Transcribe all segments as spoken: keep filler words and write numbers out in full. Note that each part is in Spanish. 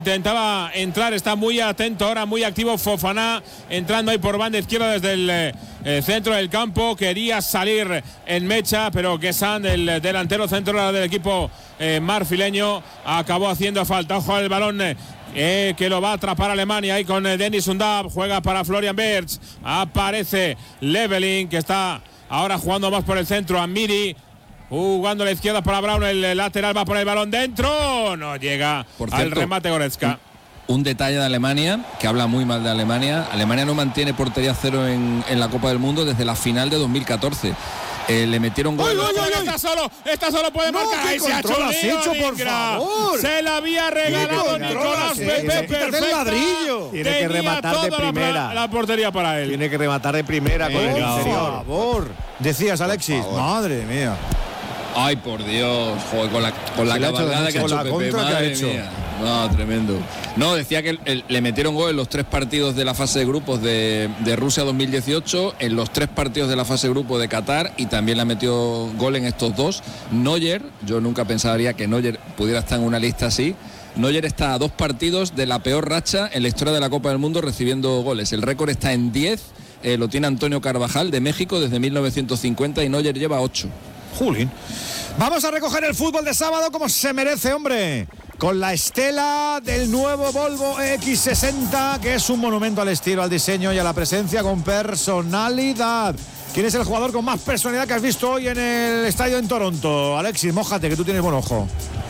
Intentaba entrar, está muy atento ahora, muy activo Fofana, entrando ahí por banda izquierda desde el eh, centro del campo. Quería salir en mecha, pero Guessant, el delantero centro del equipo eh, marfileño, acabó haciendo falta. Ojo al balón eh, que lo va a atrapar Alemania ahí con eh, Dennis Undav. Juega para Florian Wirtz. Aparece Leveling, que está ahora jugando más por el centro. Amiri jugando a la izquierda para Braun, el lateral va por el balón dentro, no llega por cierto, al remate Goretzka. Un, un detalle de Alemania, que habla muy mal de Alemania. Alemania no mantiene portería cero en, en la Copa del Mundo desde la final de dos mil catorce. Eh, le metieron gol. ¡Uy, uy, uy! Está solo, está solo, puede no, marcar. Ahí se ha hecho, hecho por favor. Se la había regalado Nicolás Pepe, perfecta. Tiene que rematar de primera. La, la portería para él. Tiene que rematar de primera con el interior. Por favor. Decías, Alexis. Madre mía. Ay, por Dios, joder, con la, con la cabalgada que ha hecho Pepe, madre mía. No, tremendo. No, decía que el, el, le metieron gol en los tres partidos de la fase de grupos de, de Rusia dos mil dieciocho, en los tres partidos de la fase de grupo de Qatar, y también le metió gol en estos dos. Neuer, yo nunca pensaría que Neuer pudiera estar en una lista así. Neuer está a dos partidos de la peor racha en la historia de la Copa del Mundo recibiendo goles. El récord está en diez, eh, lo tiene Antonio Carvajal de México desde mil novecientos cincuenta y Neuer lleva ocho. Julín. Vamos a recoger el fútbol de sábado como se merece, hombre. Con la estela del nuevo Volvo equis sesenta, que es un monumento al estilo, al diseño y a la presencia con personalidad. ¿Quién es el jugador con más personalidad que has visto hoy en el estadio en Toronto? Alexis, mójate, que tú tienes buen ojo.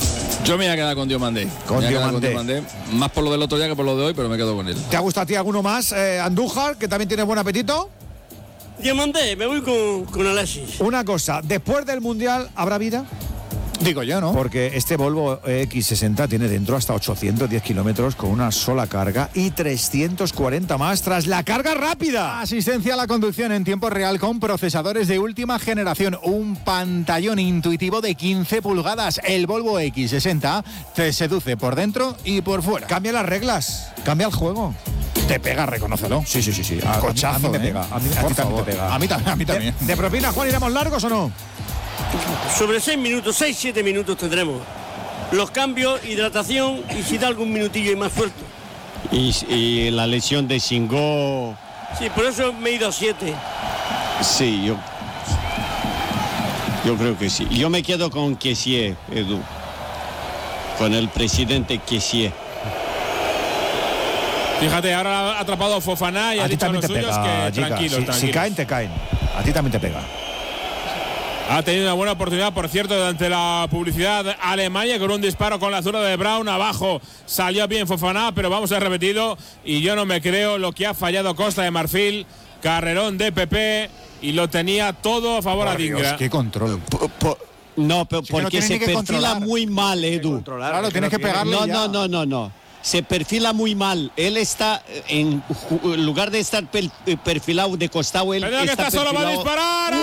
Yo me voy a quedar con Diomandé. Con Diomandé. Más por lo del otro día que por lo de hoy, pero me quedo con él. ¿Te ha gustado a ti alguno más? Eh, Andújar, que también tiene buen apetito. Diamante, me voy con, con Alexis. Una cosa, después del Mundial, ¿habrá vida? Digo yo, ¿no? Porque este Volvo equis sesenta tiene dentro hasta ochocientos diez kilómetros con una sola carga y trescientos cuarenta más tras la carga rápida. Asistencia a la conducción en tiempo real con procesadores de última generación. Un pantallón intuitivo de quince pulgadas. El Volvo equis sesenta te seduce por dentro y por fuera. Cambia las reglas, cambia el juego. Te pega, reconócelo. Sí, sí, sí, sí. A, Cochazo, a mí me ¿eh? pega. A mí, a ti también te pega. A mí también, a mí también. ¿De, de propina, Juan, iremos largos o no? Sobre seis minutos, seis, siete minutos tendremos. Los cambios, hidratación y si da algún minutillo y más suelto. Y, y la lesión de Singó. Sí, por eso me he ido a siete. Sí, yo. Yo creo que sí. Yo me quedo con Kessié, Edu. Con el presidente Kessié. Fíjate, ahora ha atrapado Fofana y a ha ti dicho a los te suyos pega, que chica. tranquilos, si, tranquilos. Si caen, te caen. A ti también te pega. Ha tenido una buena oportunidad, por cierto, ante la publicidad Alemania con un disparo con la zurda de Braun. Abajo salió bien Fofana, pero vamos a repetirlo. Y yo no me creo lo que ha fallado Costa de Marfil. Carrerón de Pepe y lo tenía todo a favor por a Dingra. Dios, qué control. Por, por, no, pero si porque no se perfila controlar. muy mal, Edu. Claro, tienes que pegarle. No, ya. no, no, no, no. Se perfila muy mal. Él está en, en lugar de estar per, perfilado de costado, él Pero está que está solo, va a disparar.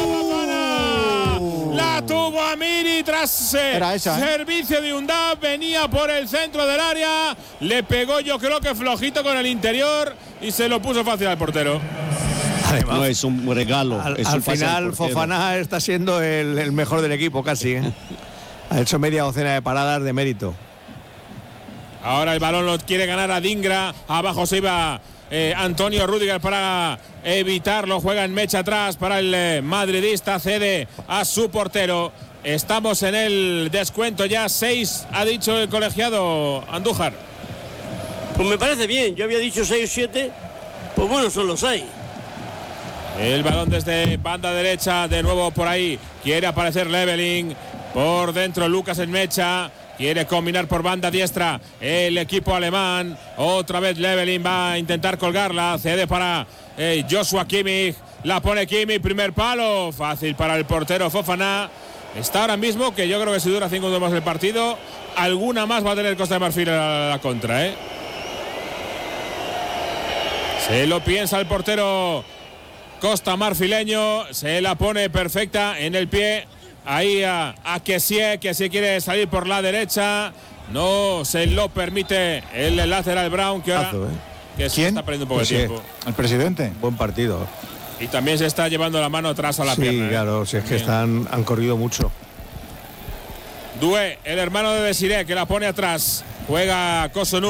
Uh. La tuvo Amiri tras eh, esa, ¿eh? servicio de Undav. Venía por el centro del área. Le pegó, yo creo que flojito con el interior y se lo puso fácil al portero. Además, no es un regalo. Al, es al un final, Fofana está siendo el, el mejor del equipo, casi. ¿eh? Ha hecho media docena de paradas de mérito. Ahora el balón lo quiere ganar a Dingra. Abajo se iba eh, Antonio Rüdiger para evitarlo. Juega en mecha atrás para el eh, madridista. Cede a su portero. Estamos en el descuento ya. Seis ha dicho el colegiado Andújar. Pues me parece bien. Yo había dicho seis o siete. Pues bueno, son los seis. El balón desde banda derecha. De nuevo por ahí. Quiere aparecer Leveling. Por dentro Lucas en mecha. Quiere combinar por banda diestra el equipo alemán. Otra vez Leveling va a intentar colgarla. Cede para eh, Joshua Kimmich. La pone Kimmich. Primer palo. Fácil para el portero Fofana. Está ahora mismo que yo creo que si dura cinco minutos más el partido, alguna más va a tener Costa de Marfil a la contra, ¿eh? Se lo piensa el portero Costa Marfileño. Se la pone perfecta en el pie. Ahí a, a Kessié, que si quiere salir por la derecha, no se lo permite el lateral Braun, que ahora que se está perdiendo un poco de tiempo. El presidente. Buen partido. Y también se está llevando la mano atrás a la sí, pierna. Sí, claro, ¿eh? si es que están, han corrido mucho. Doué, el hermano de Desiré, que la pone atrás. Juega Cossonú.